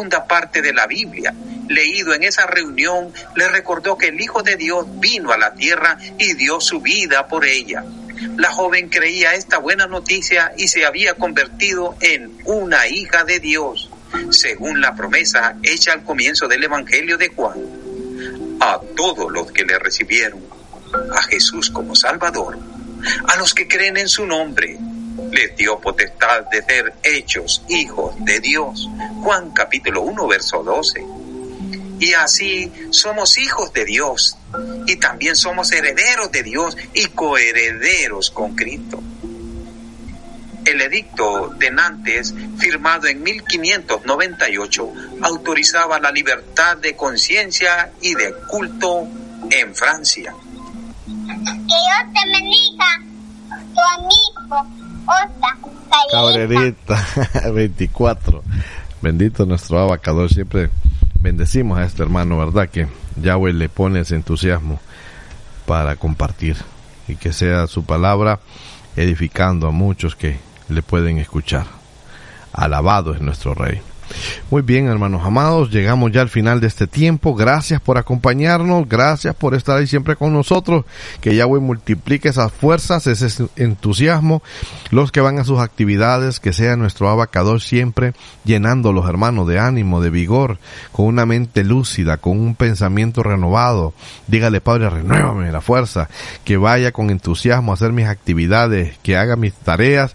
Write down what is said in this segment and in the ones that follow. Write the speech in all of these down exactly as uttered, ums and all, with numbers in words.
segunda parte de la Biblia, leído en esa reunión, le recordó que el Hijo de Dios vino a la tierra y dio su vida por ella. La joven creía esta buena noticia y se había convertido en una hija de Dios, según la promesa hecha al comienzo del Evangelio de Juan. A todos los que le recibieron a Jesús como Salvador, a los que creen en su nombre, les dio potestad de ser hechos hijos de Dios. Juan capítulo uno, verso doce. Y así somos hijos de Dios y también somos herederos de Dios y coherederos con Cristo. El edicto de Nantes, firmado en mil quinientos noventa y ocho, autorizaba la libertad de conciencia y de culto en Francia. Que Dios te bendiga, tu amigo, Osa, Cabrerita, veinticuatro. Bendito nuestro abacador, siempre bendecimos a este hermano, ¿verdad? Que Yahweh le pone ese entusiasmo para compartir y que sea su palabra edificando a muchos que le pueden escuchar. Alabado es nuestro Rey. Muy bien, hermanos amados, llegamos ya al final de este tiempo. Gracias por acompañarnos, gracias por estar ahí siempre con nosotros. Que Yahweh multiplique esas fuerzas, ese entusiasmo, los que van a sus actividades, que sea nuestro abacador siempre llenando los hermanos de ánimo, de vigor, con una mente lúcida, con un pensamiento renovado. Dígale, Padre, renuévame la fuerza, que vaya con entusiasmo a hacer mis actividades, que haga mis tareas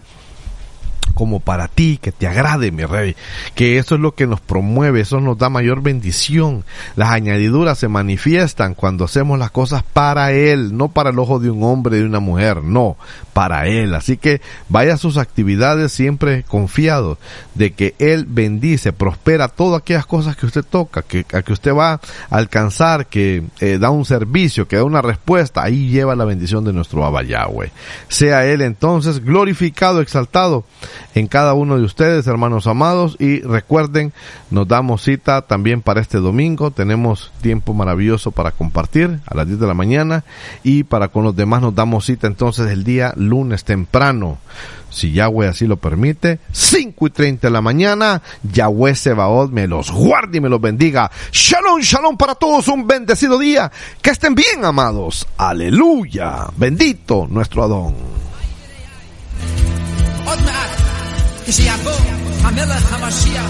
como para ti, que te agrade, mi Rey, que eso es lo que nos promueve, eso nos da mayor bendición. Las añadiduras se manifiestan cuando hacemos las cosas para Él, no para el ojo de un hombre, de una mujer, no, para Él. Así que vaya a sus actividades siempre confiado de que Él bendice, prospera todas aquellas cosas que usted toca, que, a que usted va a alcanzar, que eh, da un servicio, que da una respuesta, ahí lleva la bendición de nuestro Abba Yahweh. Sea Él entonces glorificado, exaltado en cada uno de ustedes, hermanos amados, y recuerden, nos damos cita también para este domingo. Tenemos tiempo maravilloso para compartir a las diez de la mañana, y para con los demás nos damos cita entonces el día lunes temprano, si Yahweh así lo permite, cinco y treinta de la mañana. Yahweh Sebaot me los guarde y me los bendiga. Shalom, shalom para todos, un bendecido día, que estén bien, amados. Aleluya, bendito nuestro Adón. עוד מעט, כשיבוא המלך המשיח